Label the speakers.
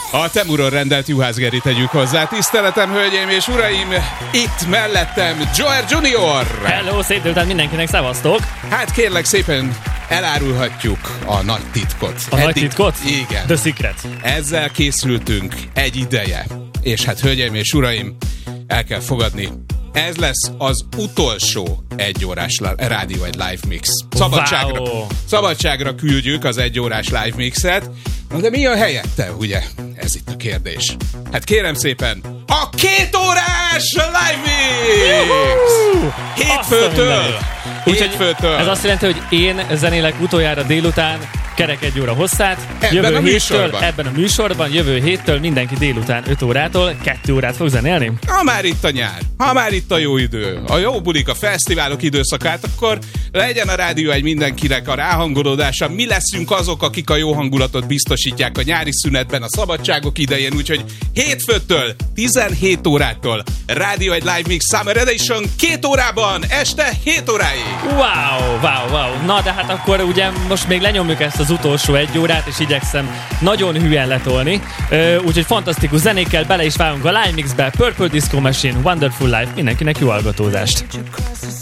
Speaker 1: A Temuron rendelt juhászgerit tegyük hozzá. Tiszteletem, hölgyeim és uraim, itt mellettem Joer Junior.
Speaker 2: Hello, szép délután mindenkinek, szevasztok.
Speaker 1: Hát kérlek szépen, elárulhatjuk a nagy titkot.
Speaker 2: Nagy titkot?
Speaker 1: Igen.
Speaker 2: The secret.
Speaker 1: Ezzel készültünk egy ideje. És hát, hölgyeim és uraim, el kell fogadni, ez lesz az utolsó egyórás Rádió egy Live Mix. Szabadságra küldjük az egyórás Live Mixet. Na de mi a helyette, ugye? Ez itt a kérdés. Hát kérem szépen, a 2 órás Live Mix! Hétfőtől.
Speaker 2: Ez azt jelenti, hogy én zenélek utoljára délután kerek 1 óra hosszát.
Speaker 1: Ebben a
Speaker 2: műsorban, jövő héttől mindenki délután 5 órától 2 órát fog zenélni.
Speaker 1: Ha már itt a nyár, ha már itt a jó idő, a jó bulik, a fesztiválok időszakát, akkor legyen a Rádió egy mindenkinek a ráhangolódása. Mi leszünk azok, akik a jó hangulatot biztosítják a nyári szünetben, a szabadságok idején, úgyhogy hétfőtől 17 órától Rádió egy Live Mix Summer Edition 2 órában, este 7 óráig.
Speaker 2: Wow. Na de hát akkor ugye most még lenyomjuk ezt az utolsó 1 órát, és igyekszem nagyon hülyen letolni. Úgyhogy fantasztikus zenékkel bele is vágunk a Live Mixbe. Purple Disco Machine, Wonderful Life, mindenkinek jó hallgatózást.